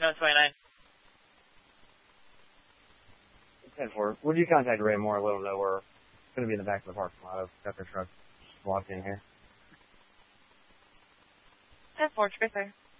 No, 29. 10-4. Would you contact Raymore, let him know we're going to be in the back of the parking lot. Got their truck walked in here. 10-4, Tracer.